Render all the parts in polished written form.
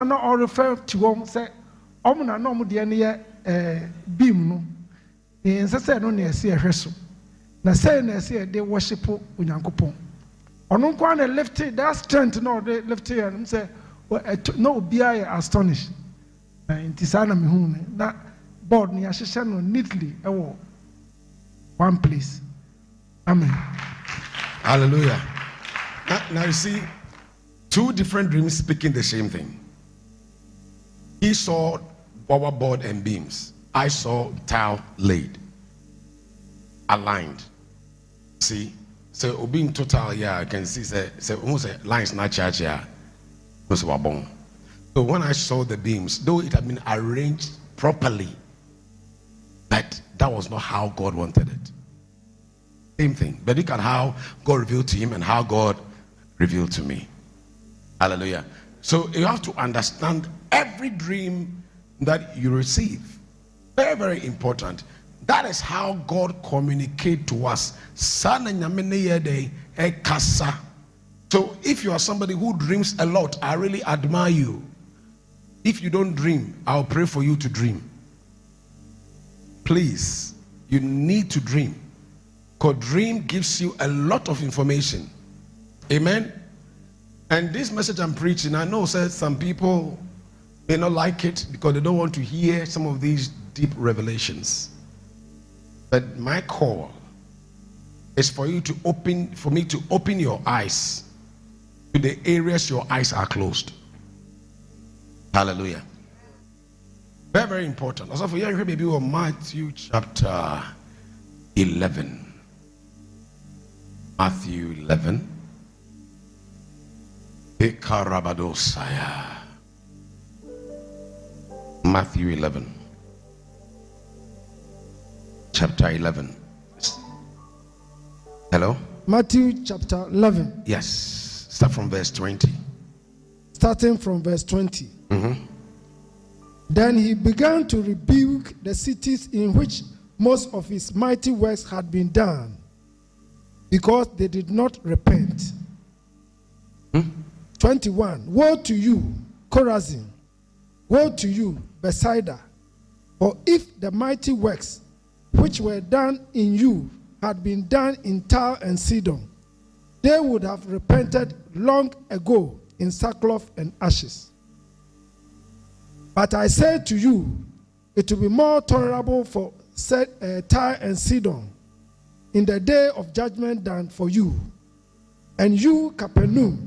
no or refer to one say omna no mo de ne beam no in say no na ese ehweso na say na ese de worship onyankopon ono kwa na lift that strength no de lift and say no be astonished nti sana me hu na board ni ahyehyɛ no neatly ewo one place. Amen. Hallelujah. Now you see, two different dreams speaking the same thing. He saw power board and beams. I saw tile laid, aligned. See, so being total, yeah, I can see. Say, almost lines not charged, yeah. So when I saw the beams, though it had been arranged properly, but that was not how God wanted it. Same thing. But look at how God revealed to him and how God revealed to me. Hallelujah. So you have to understand every dream that you receive. Very, very important. That is how God communicates to us. So if you are somebody who dreams a lot, I really admire you. If you don't dream, I'll pray for you to dream. Please, you need to dream. Because dream gives you a lot of information. Amen. And this message I'm preaching, I know says some people may not like it because they don't want to hear some of these deep revelations. But my call is for me to open your eyes to the areas your eyes are closed. Hallelujah. Very, very important. Also for you, maybe on Matthew chapter 11. Matthew 11. Matthew 11. Chapter 11. Hello? Matthew chapter 11. Yes. Start from verse 20. Starting from verse 20. Mm-hmm. Then he began to rebuke the cities in which most of his mighty works had been done, because they did not repent. 21. Woe to you, Chorazin! Woe to you, Bethsaida! For if the mighty works which were done in you had been done in Tyre and Sidon, they would have repented long ago in sackcloth and ashes. But I say to you, it will be more tolerable for Tyre and Sidon in the day of judgment than for you. And you, Capernaum,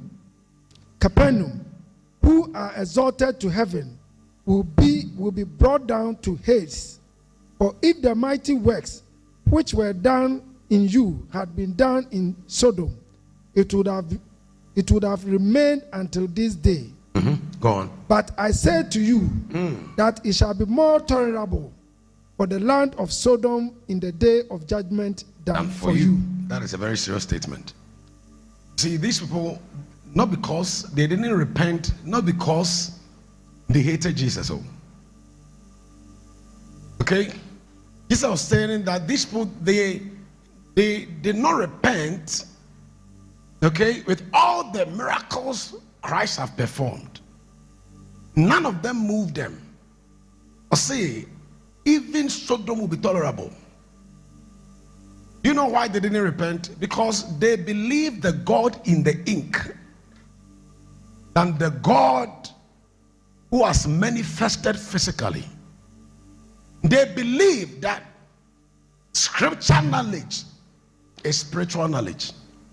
who are exalted to heaven, will be brought down to Hades. For if the mighty works which were done in you had been done in Sodom, it would have remained until this day. Mm-hmm. Go on. But I say to you that it shall be more tolerable for the land of Sodom in the day of judgment than for you. That is a very serious statement. See, these people, not because they didn't repent, not because they hated Jesus. Okay? Jesus was saying that these people, they did not repent, okay, with all the miracles Christ have performed. None of them moved them. I say, even Sodom will be tolerable. You know why they didn't repent? Because they believed the God in the ink than the God who has manifested physically. They believe that scripture knowledge is spiritual knowledge.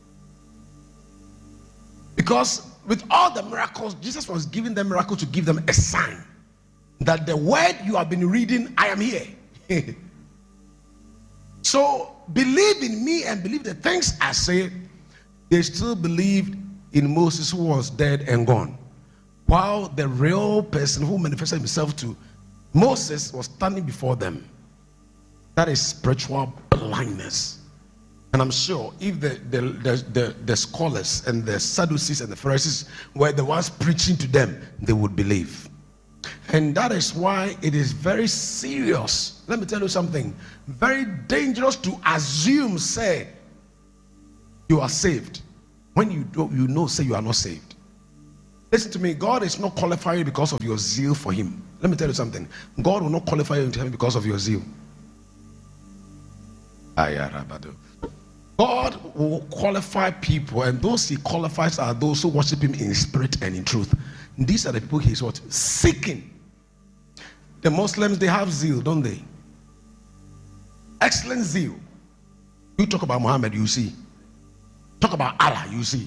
Because with all the miracles, Jesus was giving them miracles to give them a sign that the word you have been reading, I am here. So believe in me and believe the things I say. They still believed in Moses, who was dead and gone, while the real person who manifested himself to Moses was standing before them. That is spiritual blindness. And I'm sure if the scholars and the Sadducees and the Pharisees were the ones preaching to them, they would believe. And that is why it is very serious. Let me tell you something. Very dangerous to assume, say, you are saved when you know, say you are not saved. Listen to me. God is not qualifying you because of your zeal for him. Let me tell you something. God will not qualify you into heaven because of your zeal. God will qualify people, and those he qualifies are those who worship him in spirit and in truth. These are the people he's what? Seeking. The Muslims, they have zeal, don't they? Excellent zeal. You talk about Muhammad, you see. Talk about Allah, you see.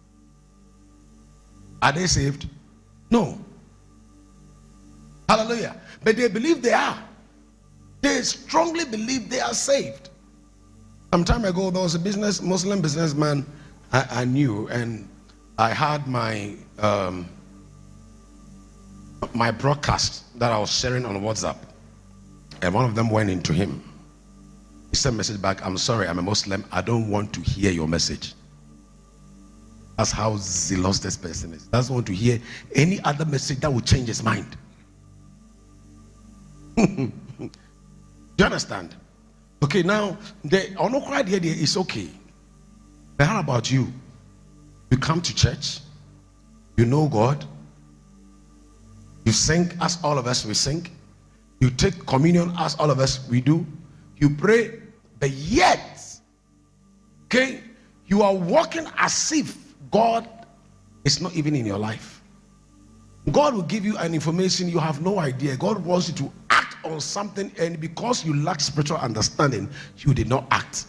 Are they saved? No. Hallelujah. But they believe they are. They strongly believe they are saved. Some time ago, there was a Muslim businessman I knew, and I had my my broadcast that I was sharing on WhatsApp, and one of them went into him. He sent a message back, "I'm sorry, I'm a Muslim. I don't want to hear your message." That's how zealous this person is. Doesn't want to hear any other message that will change his mind. Do you understand? Okay, now the onokra idea is okay. But how about you? You come to church, you know God, you sing as all of us we sing, you take communion as all of us we do, you pray, but yet, okay, you are walking as if God is not even in your life. God will give you an information you have no idea. God wants you to act on something, and because you lack spiritual understanding, you did not act.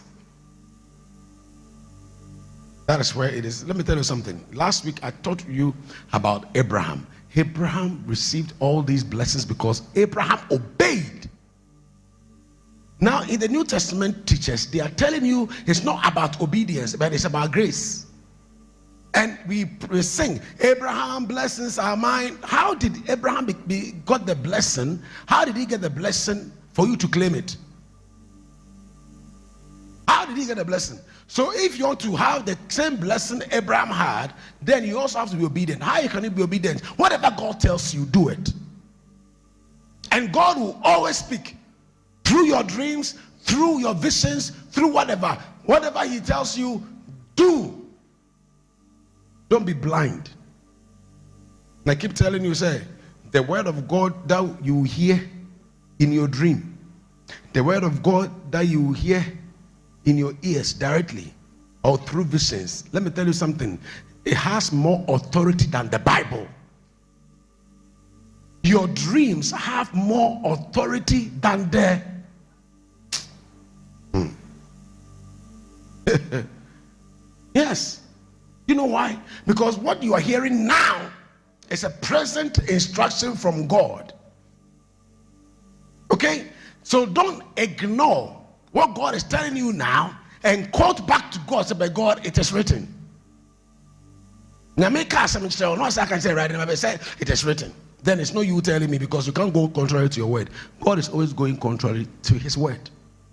That is where it is. Let me tell you something. Last week I taught you about Abraham. Abraham received all these blessings because Abraham obeyed. Now in the New Testament teachers, they are telling you it's not about obedience, but it's about grace. And we sing, Abraham, blessings are mine. How did Abraham got the blessing? How did he get the blessing for you to claim it? How did he get the blessing? So if you want to have the same blessing Abraham had, then you also have to be obedient. How can you be obedient? Whatever God tells you, do it. And God will always speak through your dreams, through your visions, through whatever. Whatever he tells you, do. Don't be blind. And I keep telling you, say, the word of God that you hear in your dream, the word of God that you hear in your ears directly or through visions, let me tell you something. It has more authority than the Bible. Your dreams have more authority than the yes. You know why? Because what you are hearing now is a present instruction from God. Okay? So don't ignore what God is telling you now and quote back to God. Say, by God, it is written. Now, make us some say, no, I can say right now, but say it is written. Then it's no you telling me, because you can't go contrary to your word. God is always going contrary to his word.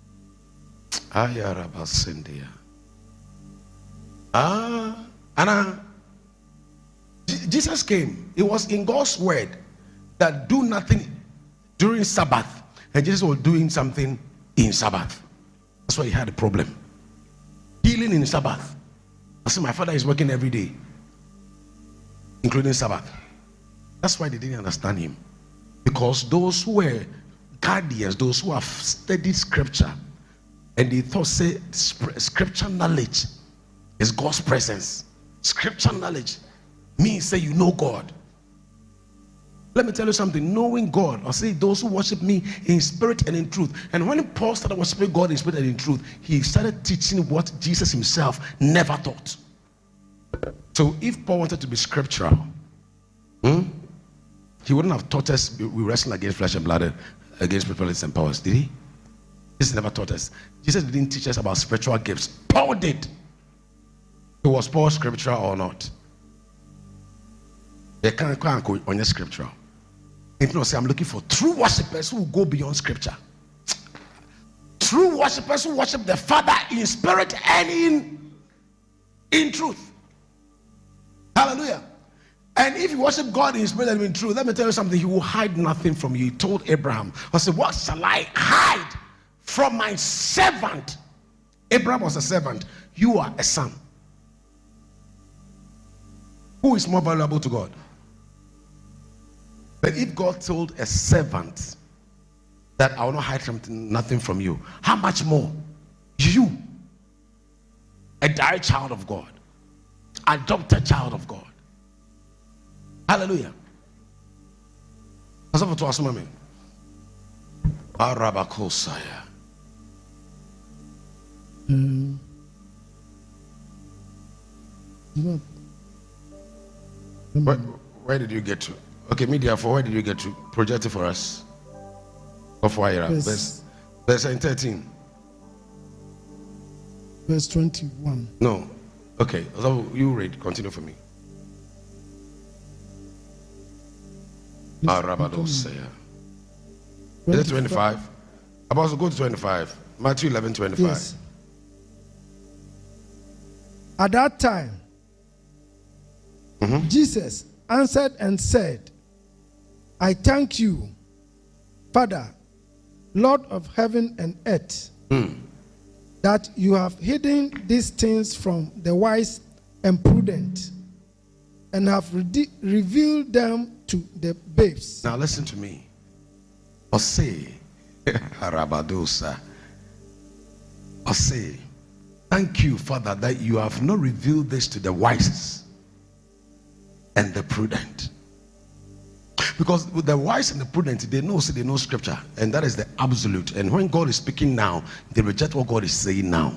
Jesus came. It was in God's word that do nothing during Sabbath, and Jesus was doing something in Sabbath. That's why he had a problem. Healing in Sabbath. I said, my father is working every day, including Sabbath. That's why they didn't understand him, because those who were guardians, those who have studied scripture, and they thought, say, scripture knowledge is God's presence. Scripture knowledge means, say, you know God. Let me tell you something. Knowing God, or say, those who worship me in spirit and in truth. And when Paul started worshiping God in spirit and in truth, he started teaching what Jesus himself never taught. So if Paul wanted to be scriptural, he wouldn't have taught us we wrestle against flesh and blood, against principalities and powers, did he? Jesus never taught us. Jesus didn't teach us about spiritual gifts. Paul did. So was Paul scriptural or not? They can't go on your scriptural. If you say, I'm looking for true worshippers who will go beyond scripture. True worshippers who worship the Father in spirit and in truth. Hallelujah. And if you worship God in spirit and in truth, let me tell you something. He will hide nothing from you. He told Abraham, I said, what shall I hide from my servant? Abraham was a servant. You are a son. Who is more valuable to God? But if God told a servant that I will not hide nothing from you, how much more you, a direct child of God, adopted child of God? Hallelujah. Asafo to asoma me. Arabakosaya. Where did you get to? Okay, media for where did you get to? Project it for us. Of verse 13. Verse 21. No. Okay, so you read. Continue for me. Arabadosaya. Is it 25? About to go to 25. Matthew 11:25. Yes. At that time, Jesus answered and said, I thank you, Father, Lord of heaven and earth, that you have hidden these things from the wise and prudent and have revealed them to the babes. Now listen to me. Ose, Arabadosa. Ose, thank you, Father, that you have not revealed this to the wise and the prudent. Because with the wise and the prudent, they know scripture, and that is the absolute. And when God is speaking now, they reject what God is saying now.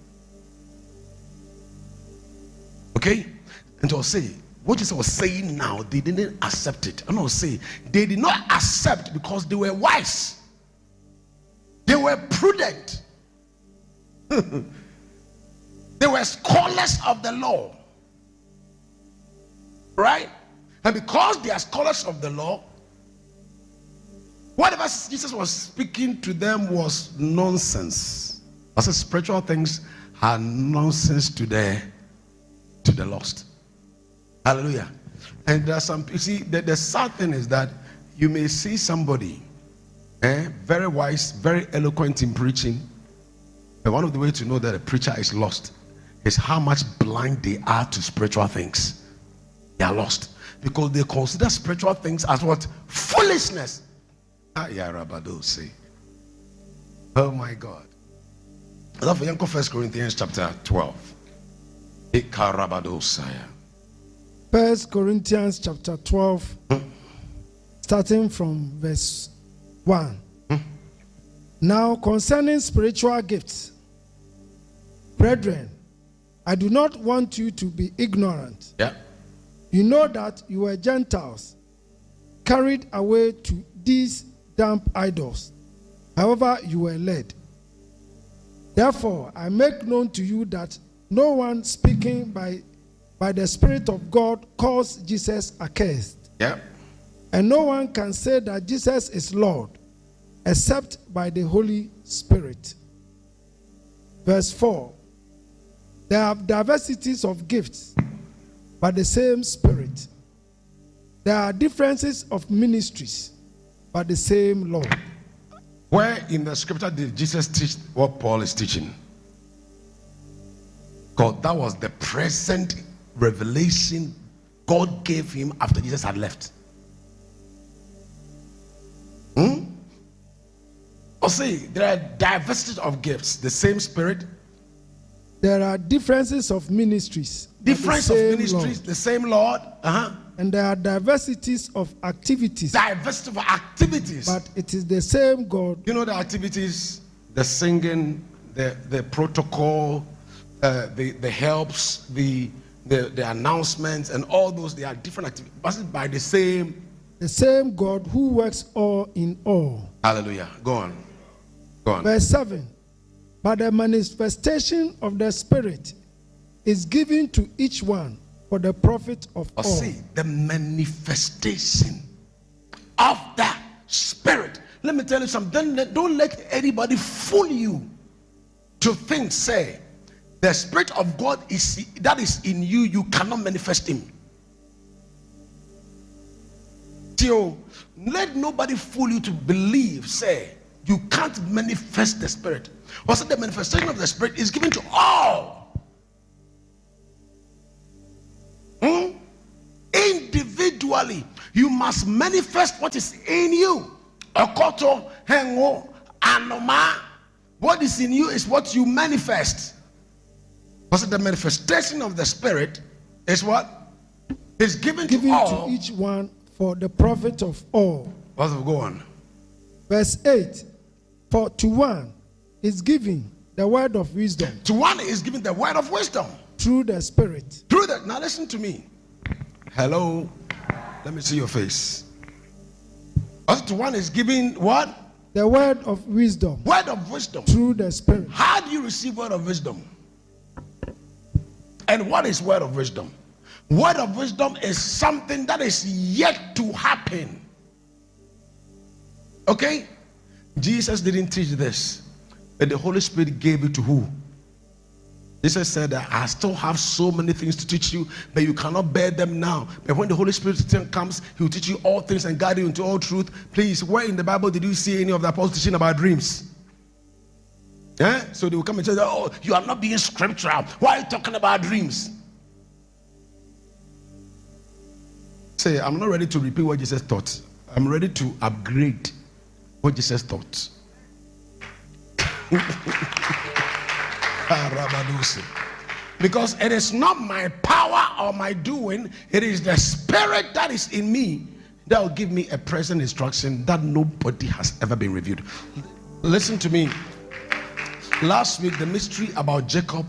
Okay? And to say, what Jesus was saying now, they didn't accept it. And I'll say, they did not accept because they were wise. They were prudent. They were scholars of the law. Right? And because they are scholars of the law, whatever Jesus was speaking to them was nonsense. I said spiritual things are nonsense to the lost. Hallelujah. And there's some, you see, the sad thing is that you may see somebody very wise, very eloquent in preaching, but one of the ways to know that a preacher is lost is how much blind they are to spiritual things. They are lost because they consider spiritual things as what? Foolishness. Oh my God. I love 1 Corinthians chapter 12. 1 Corinthians chapter 12, starting from verse 1. Now concerning spiritual gifts, brethren, I do not want you to be ignorant. Yeah. You know that you were Gentiles, carried away to these damp idols. However, you were led. Therefore, I make known to you that no one speaking by the Spirit of God calls Jesus accursed. Yeah. And no one can say that Jesus is Lord except by the Holy Spirit. Verse 4. There are diversities of gifts, but the same Spirit. There are differences of ministries, but the same Lord. Where in the scripture did Jesus teach what Paul is teaching? God, that was the present revelation God gave him after Jesus had left. Or say, there are diversities of gifts, the same Spirit. There are differences of ministries. Difference of ministries, the same Lord. And there are diversities of activities. Diversity of activities. But it is the same God. You know the activities, the singing, the protocol, the helps, the announcements, and all those, they are different activities, but by the same God who works all in all. Hallelujah. Go on. Verse 7. But the manifestation of the Spirit is given to each one for the profit of all. See, the manifestation of the Spirit. Let me tell you something. Don't let anybody fool you to think, say, the Spirit of God that is in you, you cannot manifest Him. So, let nobody fool you to believe, say, you can't manifest the Spirit. Also, the manifestation of the Spirit is given to all. Individually. You must manifest what is in you. Okoto, hengo, anoma. What is in you is what you manifest. Because the manifestation of the Spirit is what? Is given to all. To each one for the profit of all. Let's go on. Verse 8. For to one is given the word of wisdom. To one is given the word of wisdom. Through the Spirit. Through the, now listen to me. Hello. Let me see your face. Also to one is given what? The word of wisdom. Word of wisdom. Through the Spirit. How do you receive word of wisdom? And what is word of wisdom? Word of wisdom is something that is yet to happen. Okay? Jesus didn't teach this, but the Holy Spirit gave it to who? Jesus said that I still have so many things to teach you, but you cannot bear them now. But when the Holy Spirit comes, he will teach you all things and guide you into all truth. Please, where in the Bible did you see any of the apostles teaching about dreams? Yeah? So they will come and say, oh, you are not being scriptural. Why are you talking about dreams? Say, I'm not ready to repeat what Jesus taught. I'm ready to upgrade what Jesus taught. Because it is not my power or my doing, it is the Spirit that is in me that will give me a present instruction that nobody has ever been revealed. Listen to me. Last week, the mystery about Jacob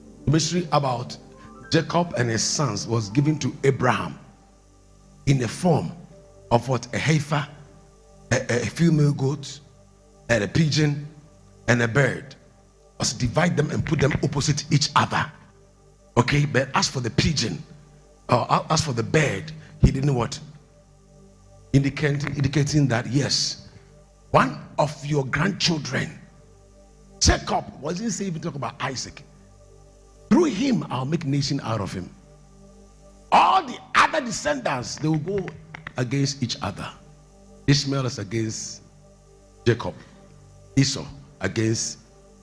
and his sons was given to Abraham in the form of what? A heifer, a female goat, and a pigeon, and a bird. Must divide them and put them opposite each other. Okay, but as for the pigeon, or as for the bird, he didn't what? Indicating that yes, one of your grandchildren, Jacob, wasn't saved to talk about Isaac. Through him, I'll make nation out of him. All the other descendants, they will go against each other. Ishmael is against Jacob. Esau against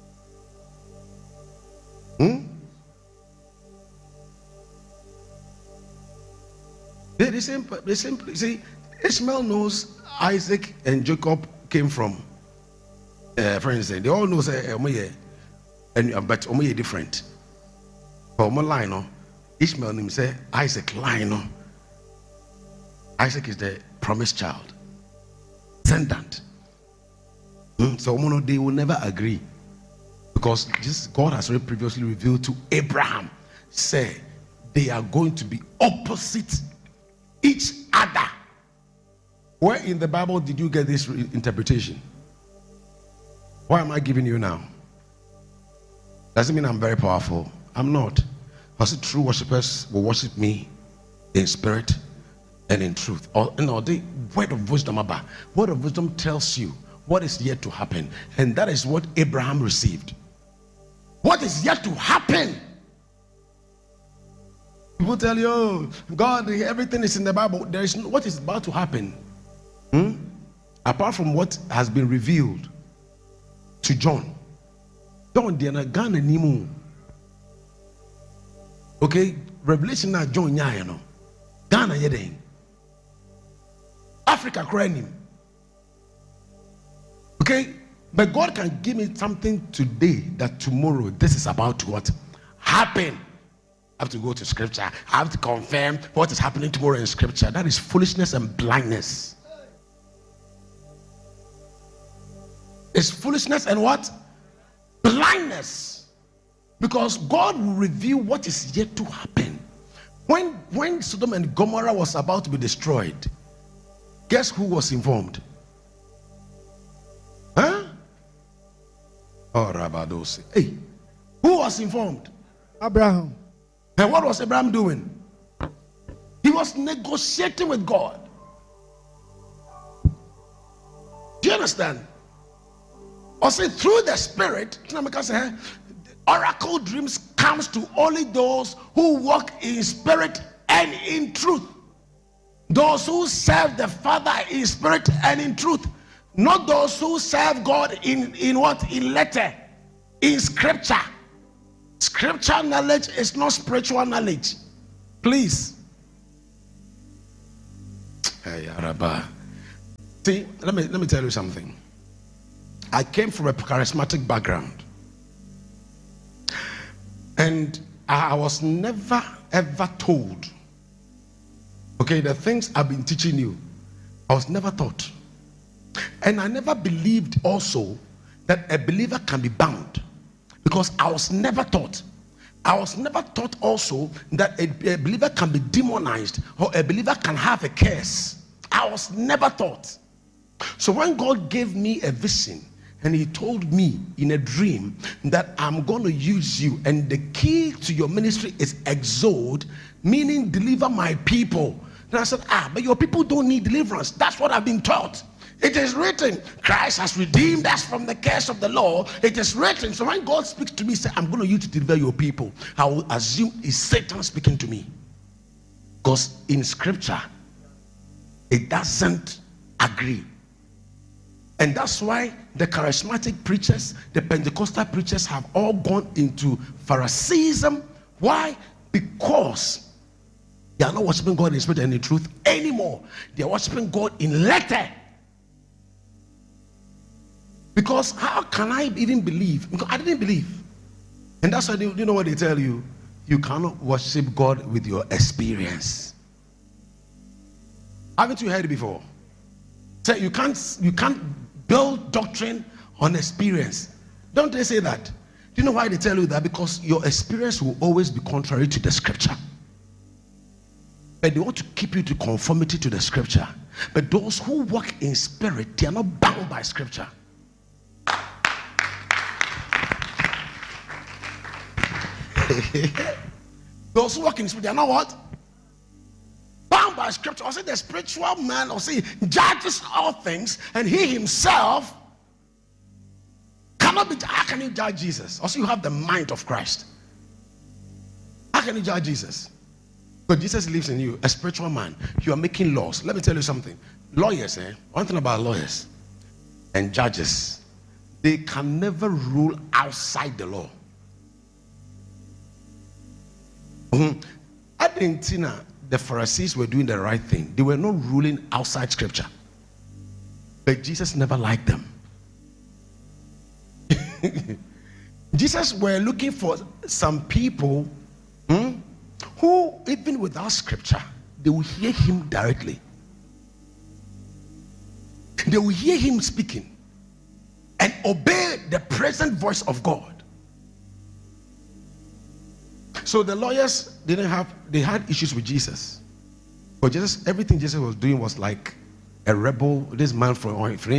the same. See, Ishmael knows Isaac and Jacob came from friends. They all know but different. But line, Ishmael name say Isaac line. Isaac is the promised child, descendant. So they will never agree, because this God has already previously revealed to Abraham, say they are going to be opposite each other. Where in the Bible did you get this interpretation? Why am I giving you now? Doesn't mean I'm very powerful. I'm not. Because true worshippers will worship me in spirit and in truth. The word of wisdom about. Word of wisdom tells you what is yet to happen. And that is what Abraham received. What is yet to happen? People tell you, oh, God, everything is in the Bible. There is what is about to happen. Apart from what has been revealed to John. John Diana Ghana Nimu. Okay, Revelation na John Nyano. Ghana Yedeng. Africa crying. Okay, but God can give me something today that tomorrow this is about to what? Happen. I have to go to scripture. I have to confirm what is happening tomorrow in scripture. That is foolishness and blindness. It's foolishness and what? Blindness. Because God will reveal what is yet to happen. When Sodom and Gomorrah was about to be destroyed, guess who was informed? Huh? Oh, Rabadosi. Hey, who was informed? Abraham. And what was Abraham doing? He was negotiating with God. Do you understand? Or say through the Spirit, oracle dreams comes to only those who walk in spirit and in truth. Those who serve the Father in spirit and in truth. Not those who serve God in what? In letter, in scripture. Scripture knowledge is not spiritual knowledge. Please. Hey, Araba. See, let me tell you something. I came from a charismatic background. And I was never ever told, okay, the things I've been teaching you, I was never taught. And I never believed also that a believer can be bound, because I was never taught. I was never taught also that a believer can be demonized or a believer can have a curse. I was never taught. So when God gave me a vision and he told me in a dream that I'm going to use you, and the key to your ministry is exalt, meaning deliver my people. And I said, but your people don't need deliverance. That's what I've been taught. It is written, Christ has redeemed us from the curse of the law. It is written. So when God speaks to me, say, I'm going to use you to deliver your people, I will assume it's Satan speaking to me. Because in scripture, it doesn't agree. And that's why the charismatic preachers, the Pentecostal preachers have all gone into Phariseeism. Why? Because they are not worshiping God in spirit and in truth anymore. They are worshiping God in letter. Because how can I even believe? Because I didn't believe. And that's why you know what they tell you? You cannot worship God with your experience. Haven't you heard it before? Say you can't build doctrine on experience. Don't they say that? Do you know why they tell you that? Because your experience will always be contrary to the scripture. But they want to keep you to conformity to the scripture. But those who walk in spirit, they are not bound by scripture. Those who walk in spirit, they are not what? Bound by scripture. Or say the spiritual man, or say judges all things, and he himself cannot be. How can you judge Jesus? Also, you have the mind of Christ. How can you judge Jesus? But Jesus lives in you, a spiritual man. You are making laws. Let me tell you something. Lawyers, one thing about lawyers and judges, they can never rule outside the law. Argentina, the Pharisees were doing the right thing. They were not ruling outside scripture. But Jesus never liked them. Jesus were looking for some people who, even without scripture, they will hear him directly. They will hear him speaking and obey the present voice of God. So the lawyers they had issues with Jesus. But Jesus, everything Jesus was doing was like a rebel. This man from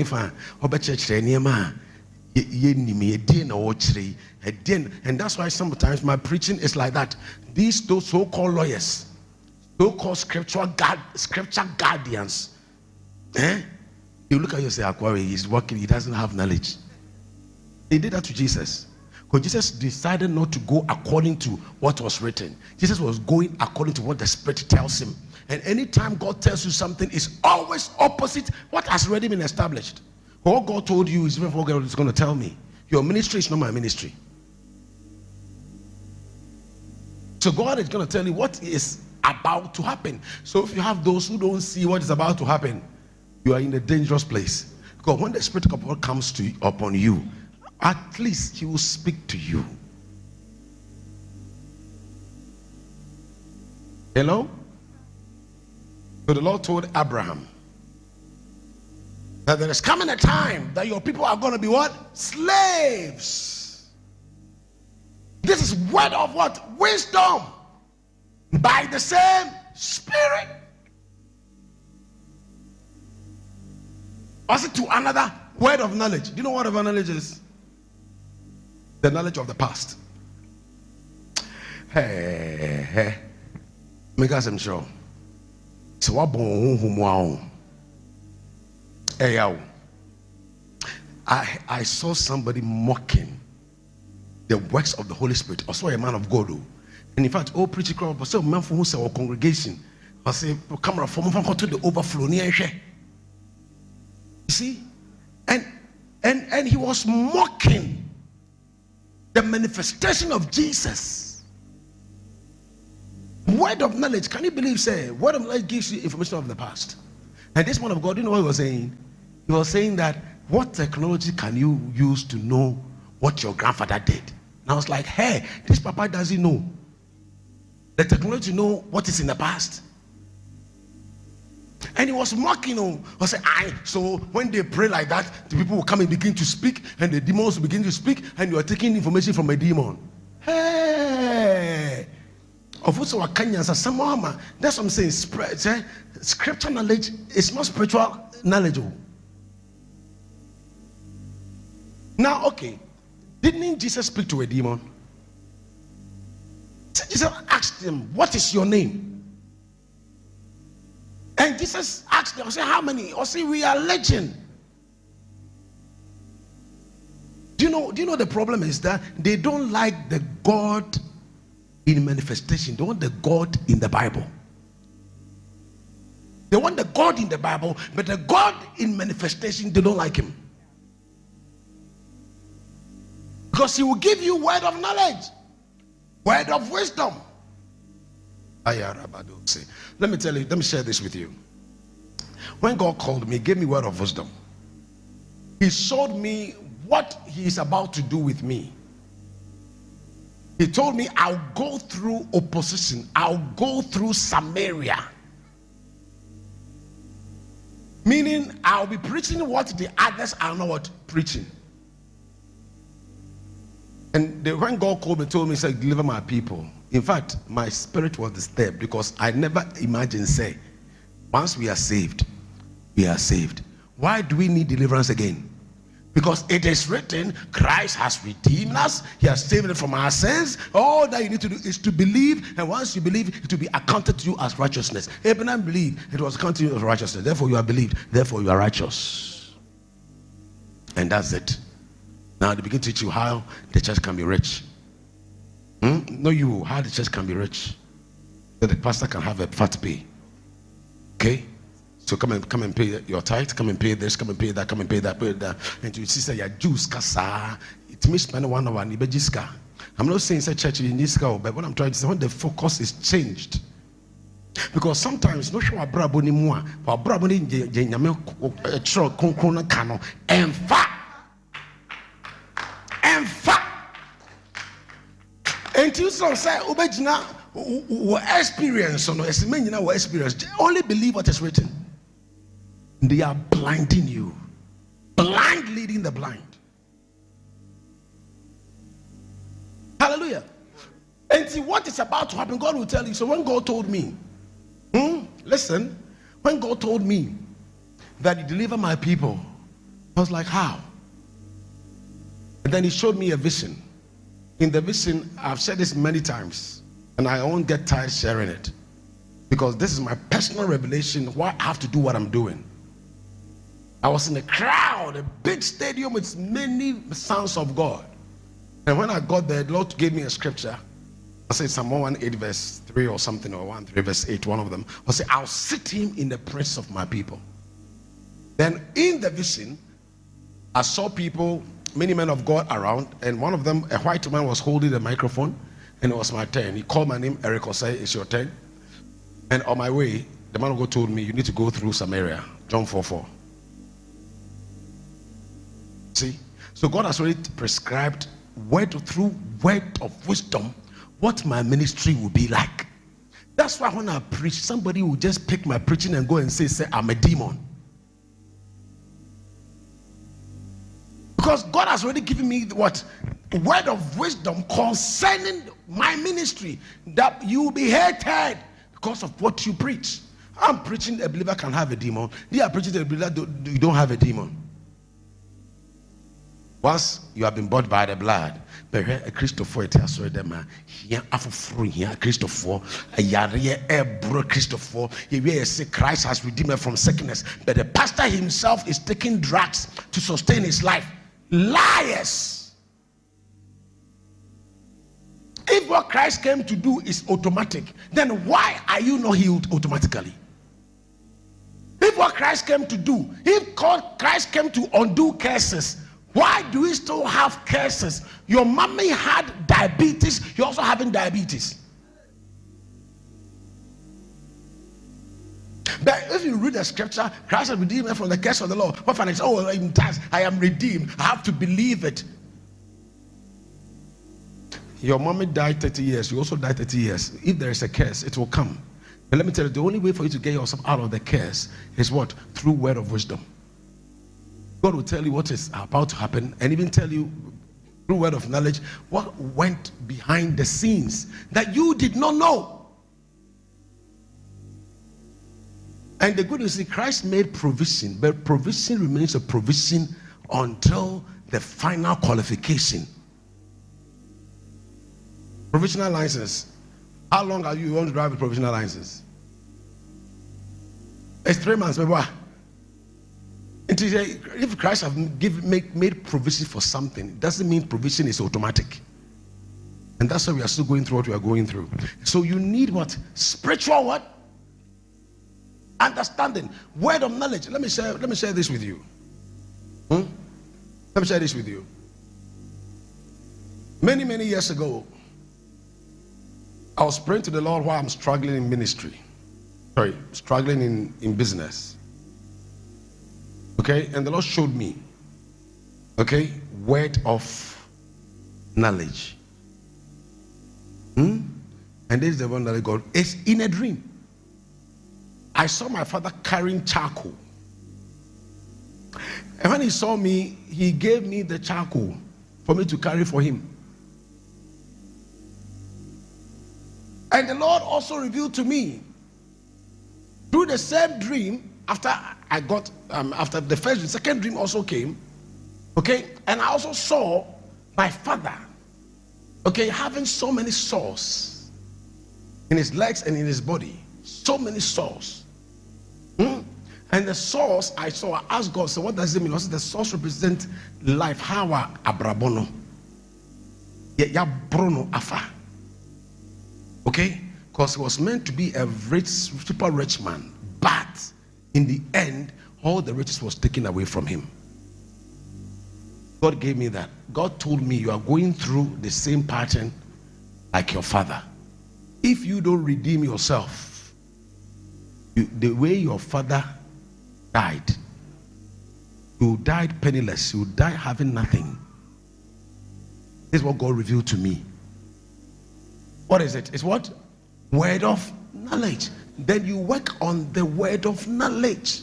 and that's why sometimes my preaching is like that. Those so-called lawyers, so-called scripture guardians, you look at you and say, Aquari, he's working, he doesn't have knowledge. They did that to Jesus. Because Jesus decided not to go according to what was written. Jesus was going according to what the Spirit tells him. And anytime God tells you something, it's always opposite what has already been established. What God told you is different from what God is going to tell me. Your ministry is not my ministry. So God is going to tell you what is about to happen. So if you have those who don't see what is about to happen, you are in a dangerous place. Because when the Spirit of God comes upon you, at least he will speak to you. Hello? So the Lord told Abraham that there is coming a time that your people are going to be what? Slaves. This is word of what? Wisdom. By the same Spirit. Or is it to another word of knowledge? Do you know what word of knowledge is? The knowledge of the past. Hey. Make us sure. So what I saw somebody mocking the works of the Holy Spirit. I saw a man of God. And in fact, preaching crowd, but so man from who's our congregation. I say, camera from to the overflow near. You see? And he was mocking the manifestation of Jesus. Word of knowledge. Can you believe, say, word of knowledge gives you information of the past. And this man of God, you know what he was saying? He was saying that, what technology can you use to know what your grandfather did? And I was like, hey, this papa doesn't know. The technology know what is in the past. And he was mocking him. I said, so when they pray like that, the people will come and begin to speak, and the demons will begin to speak, and you are taking information from a demon. Hey! Of which our Kenyans are some mama. That's what I'm saying. Scripture knowledge is not spiritual knowledge. Now, okay, didn't Jesus speak to a demon? Jesus asked him, what is your name? And Jesus asked them, I said, how many? I said, we are legion. Do you know the problem is that they don't like the God in manifestation. They want the God in the Bible. They want the God in the Bible, but the God in manifestation, they don't like him. Because he will give you word of knowledge, word of wisdom. Let me tell you, let me share this with you. When God called me, he gave me word of wisdom. He showed me what he is about to do with me. He told me, I'll go through opposition. I'll go through Samaria. Meaning, I'll be preaching what the others are not preaching. And when God called me, told me, he said, deliver my people. In fact, my spirit was disturbed because I never imagined, say, once we are saved, we are saved. Why do we need deliverance again? Because it is written, Christ has redeemed us. He has saved us from our sins. All that you need to do is to believe. And once you believe, it will be accounted to you as righteousness. Abraham believed, it was accounted to you as righteousness. Therefore, you are believed. Therefore, you are righteous. And that's it. Now, they begin to teach you how the church can be rich. No, how the church can be rich. That the pastor can have a fat pay. Okay? So come and pay your tithe, come and pay this, come and pay that, come and pay that, pay that. And you see, say, your Jews, kasa, it means spend 1 hour, nibejiska. I'm not saying say church in this guy, but what I'm trying to say, when the focus is changed. Because sometimes, no sure brabo ni mua, but brabo ni nyame chro konkrona kano, emfa. And you say, ubejina, experience, or experience, only believe what is written. They are blinding you. Blind leading the blind. Hallelujah. And see what is about to happen, God will tell you. So when God told me, listen, when God told me that he delivered my people, I was like, how? And then he showed me a vision. In the vision, I've said this many times, and I won't get tired sharing it. Because this is my personal revelation, why I have to do what I'm doing. I was in a crowd, a big stadium with many sons of God. And when I got there, the Lord gave me a scripture. I said Psalm 118 verse 3 or something, or 113 verse 8, one of them. I said, I'll sit him in the presence of my people. Then in the vision, I saw people, many men of God around, and one of them, a white man, was holding the microphone, and it was my turn. He called my name, Eric Osei, it's your turn. And on my way, the man of God told me, you need to go through Samaria, John 4:4. See? So God has already prescribed through word of wisdom what my ministry will be like. That's why when I preach, somebody will just pick my preaching and go and say I'm a demon. Because God has already given me what? Word of wisdom concerning my ministry, that you will be hated because of what you preach. I'm preaching a believer can have a demon. They are preaching a believer you don't have a demon. Once you have been bought by the blood, but a Christopher, it has already man. Here, after here, Christopher, a yare, bro, Christopher. Here, say Christ has redeemed him from sickness, but the pastor himself is taking drugs to sustain his life. Liars. If what Christ came to do is automatic, then why are you not healed automatically? If what Christ came to do, if Christ came to undo curses, why do we still have curses? Your mommy had diabetes, you're also having diabetes. But if you read the scripture, Christ has redeemed me from the curse of the law. What for? Oh, in times I am redeemed. I have to believe it. Your mommy died 30 years. You also died 30 years. If there is a curse, it will come. But let me tell you, the only way for you to get yourself out of the curse is what? Through word of wisdom. God will tell you what is about to happen, and even tell you through word of knowledge what went behind the scenes that you did not know. And the good news is Christ made provision, but provision remains a provision until the final qualification. Provisional license. How long are you want to drive a provisional license? It's 3 months, but what? If Christ have made provision for something, it doesn't mean provision is automatic. And that's why we are still going through what we are going through. So you need what? Spiritual what? Understanding. Word of knowledge. Let me share this with you. Let me share this with you. Many years ago, I was praying to the Lord while I'm struggling in ministry. Struggling in business. Okay, and the Lord showed me, okay, word of knowledge. And this is the one that I got. It's in a dream. I saw my father carrying charcoal. And when he saw me, he gave me the charcoal for me to carry for him. And the Lord also revealed to me through the same dream, after I got after the first dream, second dream also came, okay, and I also saw my father, okay, having so many sores in his legs and in his body, so many sores. And the sores I saw, I asked God, so what does it mean? I said the sores represent life. How abrabono, ya brono afa. Okay, because he was meant to be a super rich man, but in the end, all the riches was taken away from him. God gave me that. God told me, you are going through the same pattern like your father. If you don't redeem yourself, the way your father died, you died penniless, you died having nothing. This is what God revealed to me. What is it? It's what? Word of knowledge. Then you work on the word of knowledge.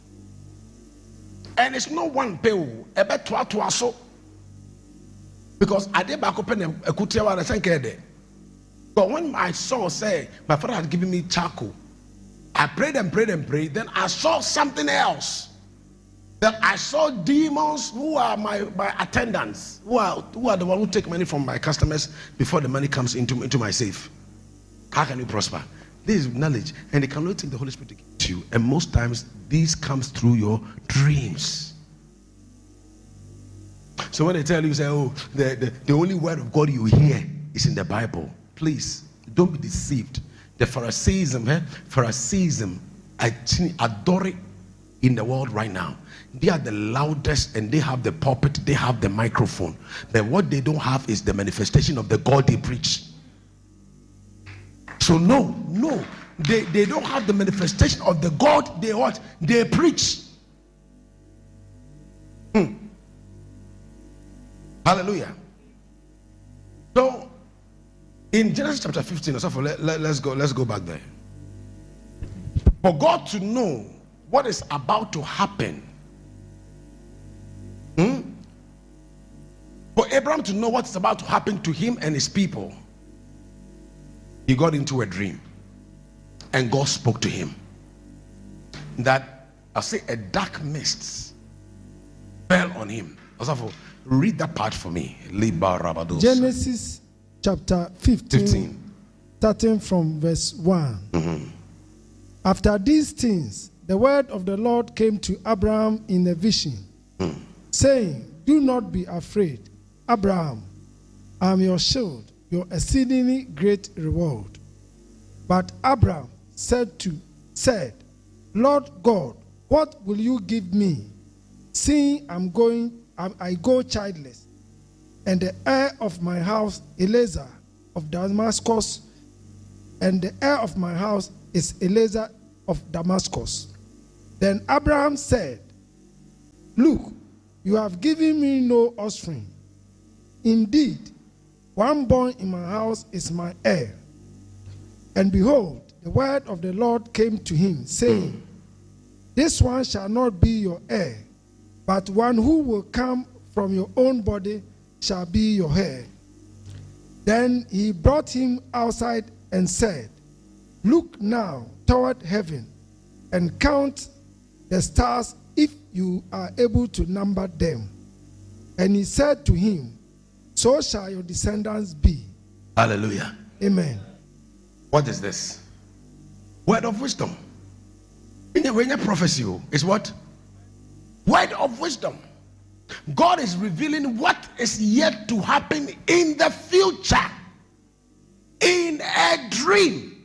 And it's not one pay, so. Because I did back open a kutia and I but when I saw, say, my father had given me charcoal, I prayed and prayed and prayed. Then I saw something else. Then I saw demons who are my attendants, who are the one who take money from my customers before the money comes into my safe. How can you prosper? This is knowledge, and they cannot take the Holy Spirit to give to you. And most times, this comes through your dreams. So when they tell you, say, "Oh, the only word of God you hear is in the Bible," please don't be deceived. The Pharisaism, I adore it in the world right now. They are the loudest, and they have the pulpit, they have the microphone. But what they don't have is the manifestation of the God they preach. So no, they don't have the manifestation of the God they preach. Hallelujah. So in Genesis chapter 15, let's go back there. For God to know what is about to happen, for Abraham to know what's about to happen to him and his people, he got into a dream, and God spoke to him that, I'll say, a dark mist fell on him. Also, read that part for me. Genesis chapter 15. Starting from verse 1. After these things, the word of the Lord came to Abraham in a vision, saying, "Do not be afraid, Abraham. I am your shield, your exceedingly great reward." But Abraham said, "Lord God, what will you give me, seeing I go childless, and the heir of my house, Eliezer of Damascus, and the heir of my house is Eliezer of Damascus. Then Abraham said, Look, you have given me no offspring. Indeed, one born in my house is my heir. And behold, the word of the Lord came to him, saying, This one shall not be your heir, but one who will come from your own body shall be your heir. Then he brought him outside and said, Look now toward heaven and count the stars if you are able to number them. And he said to him, So shall your descendants be. Hallelujah. Amen. What is this? Word of wisdom. In the prophecy is what? Word of wisdom. God is revealing what is yet to happen in the future in a dream.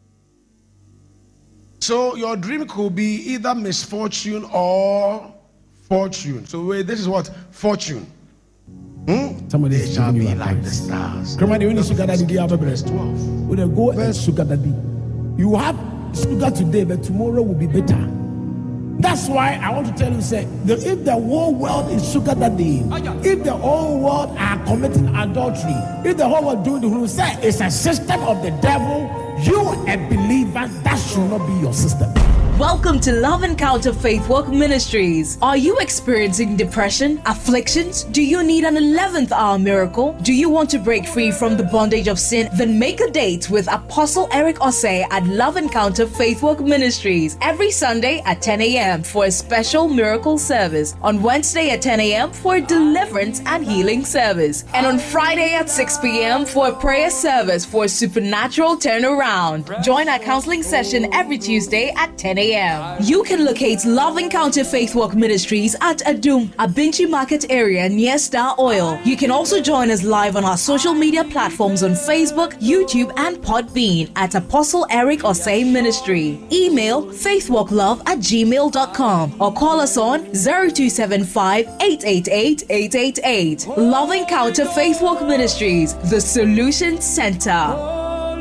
So your dream could be either misfortune or fortune. So this is what? Fortune. Somebody They shall be like the stars. Verse 12. When you go and sugar daddy, you have sugar today, but tomorrow will be better. That's why I want to tell you, say, if the whole world is sugar daddy, if the whole world are committing adultery, if the whole world doing the whole say it's a system of the devil, you a believer, that should not be your system. Welcome to Love Encounter Faith Walk Ministries. Are you experiencing depression, afflictions? Do you need an 11th hour miracle? Do you want to break free from the bondage of sin? Then make a date with Apostle Eric Osei at Love Encounter Faith Walk Ministries every Sunday at 10 a.m. for a special miracle service, on Wednesday at 10 a.m. for a deliverance and healing service, and on Friday at 6 p.m. for a prayer service for a supernatural turnaround. Join our counseling session every Tuesday at 10 a.m. You can locate Love Encounter Faith Walk Ministries at Adum, Abinchi Market area near Star Oil. You can also join us live on our social media platforms on Facebook, YouTube, and Podbean at Apostle Eric Osei Ministry. Email faithwalklove@gmail.com or call us on 0275 888 888. Love Encounter Faith Walk Ministries, the Solution Center.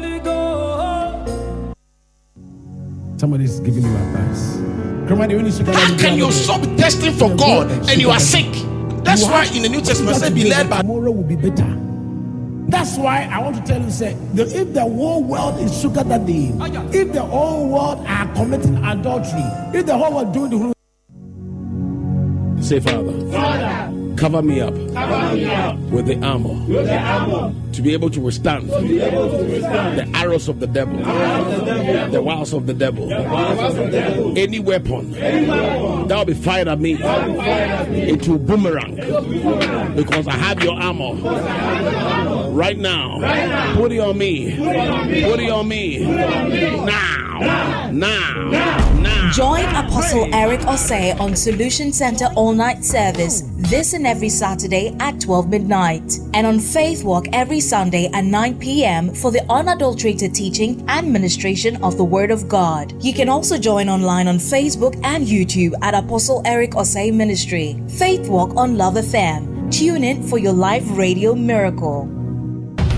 Somebody's giving you advice. How can your soul be testing for God and you are sick? That's why in the New Testament it says, be led by. Tomorrow will be better. That's why I want to tell you, say, if the whole world is sugar daddy, if the whole world are committing adultery, if the whole world doing the whole. Say, Father, cover me up with the armor, to be able to withstand the arrows of the devil, the wiles of the devil. Any weapon that will be fired at me, it will boomerang, because I have your armor right now. Put it on me. Put it on me now. Join Apostle Eric Osei on Solution Center all-night service this and every Saturday at 12 midnight, and on Faith Walk every Sunday at 9 p.m. for the unadulterated teaching and ministration of the Word of God. You can also join online on Facebook and YouTube at Apostle Eric Osei Ministry. Faith Walk on Love FM. Tune in for your live radio miracle.